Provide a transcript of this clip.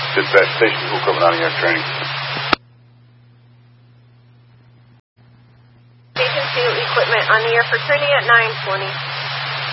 Dispatch station, who equipment on the air training. Station 2 equipment on the air for training at 9:20.